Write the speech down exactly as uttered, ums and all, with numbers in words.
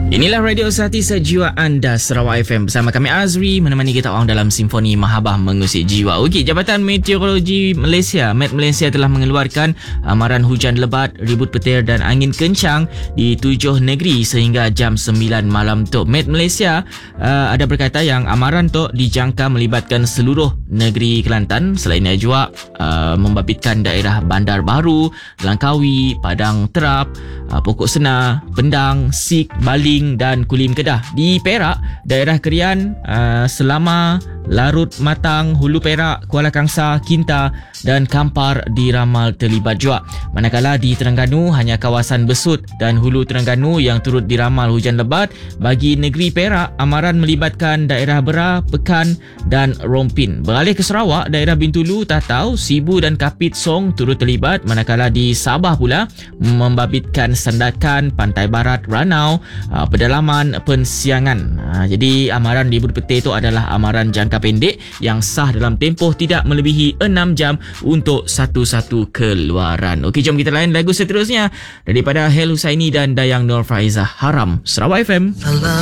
Inilah Radio Sati Sejiwa Anda Sarawak F M bersama kami Azri menemani kita orang dalam Simfoni Mahabah Mengusik Jiwa. Okey, Jabatan Meteorologi Malaysia Met Malaysia telah mengeluarkan amaran hujan lebat, ribut petir dan angin kencang di tujuh negeri sehingga jam sembilan malam tu. Met Malaysia uh, ada berkata yang amaran tu dijangka melibatkan seluruh negeri Kelantan, selain itu juga uh, membabitkan daerah Bandar Baru, Langkawi, Padang Terap, uh, Pokok Senar, Pendang, Sik, Baling dan Kulim Kedah. Di Perak, daerah Kerian, uh, Selama, Larut Matang, Hulu Perak, Kuala Kangsar, Kinta dan Kampar diramal terlibat juga. Manakala di Terengganu hanya kawasan Besut dan Hulu Terengganu yang turut diramal hujan lebat. Bagi negeri Perak, amaran melibatkan daerah Bera, Pekan dan Rompin. Beralih ke Sarawak, daerah Bintulu, Tatau, Sibu dan Kapit Song turut terlibat. Manakala di Sabah pula membabitkan Sandakan, Pantai Barat, Ranau, pedalaman Pensiangan. Ha, jadi amaran ribut petir itu adalah amaran jangka pendek yang sah dalam tempoh tidak melebihi enam jam untuk satu-satu keluaran. Okey, jom kita layan lagu seterusnya daripada Hel Husaini dan Dayang Nur Faizah, Haram, Sarawak F M.